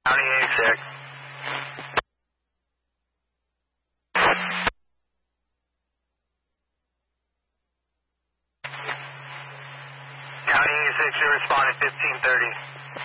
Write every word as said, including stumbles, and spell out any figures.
County eight six. County eight six, you responded fifteen thirty.